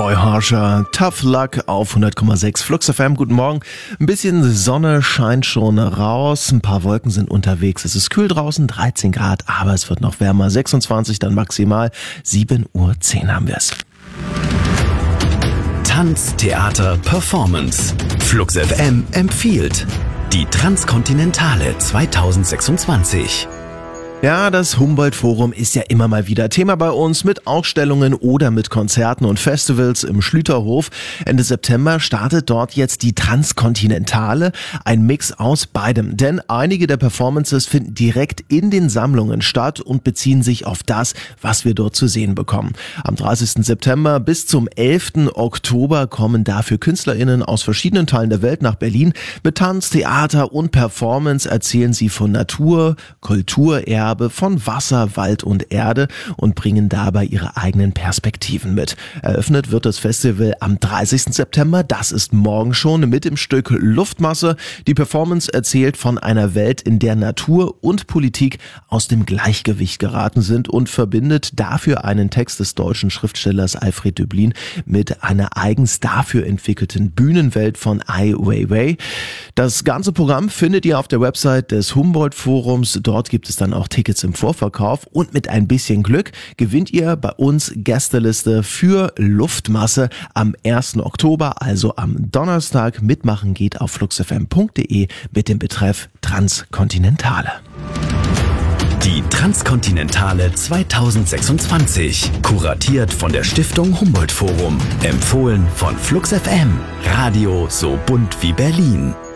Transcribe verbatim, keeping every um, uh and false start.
Roy Harsher, Tough Luck auf hundert Komma sechs Flux F M. Guten Morgen. Ein bisschen Sonne scheint schon raus, ein paar Wolken sind unterwegs. Es ist kühl draußen, dreizehn Grad, aber es wird noch wärmer. sechsundzwanzig dann maximal, sieben Uhr zehn haben wir es. Tanz, Theater, Performance. Flux F M empfiehlt die Transkontinentale zweitausendsechsundzwanzig. Ja, das Humboldt-Forum ist ja immer mal wieder Thema bei uns mit Ausstellungen oder mit Konzerten und Festivals im Schlüterhof. Ende September startet dort jetzt die Transkontinentale, ein Mix aus beidem. Denn einige der Performances finden direkt in den Sammlungen statt und beziehen sich auf das, was wir dort zu sehen bekommen. Am dreißigsten September bis zum elften Oktober kommen dafür KünstlerInnen aus verschiedenen Teilen der Welt nach Berlin. Mit Tanz, Theater und Performance erzählen sie von Natur, Kultur, von Wasser, Wald und Erde und bringen dabei ihre eigenen Perspektiven mit. Eröffnet wird das Festival am dreißigsten September, das ist morgen schon, mit dem Stück Luftmasse. Die Performance erzählt von einer Welt, in der Natur und Politik aus dem Gleichgewicht geraten sind und verbindet dafür einen Text des deutschen Schriftstellers Alfred Döblin mit einer eigens dafür entwickelten Bühnenwelt von Ai Weiwei. Das ganze Programm findet ihr auf der Website des Humboldt-Forums. Dort gibt es dann auch Tickets im Vorverkauf und mit ein bisschen Glück gewinnt ihr bei uns Gästeliste für Luftmasse am ersten Oktober, also am Donnerstag. Mitmachen geht auf fluxfm punkt de mit dem Betreff Transkontinentale. Die Transkontinentale zweitausendsechsundzwanzig, kuratiert von der Stiftung Humboldt Forum, empfohlen von Flux F M, Radio so bunt wie Berlin.